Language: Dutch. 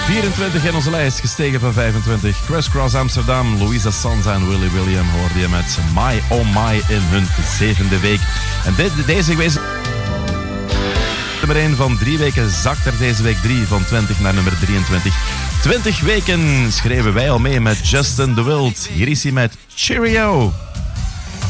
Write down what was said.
24 in onze lijst, gestegen van 25. Crisscross Amsterdam, Louisa Sonza en Willy William hoorde je met My Oh My in hun 7e week. En deze week nummer 1 van 3 weken zakt er deze week 3 van 20 naar nummer 23. 20 weken schreven wij al mee met Justin DeWild. Hier is hij met Cheerio.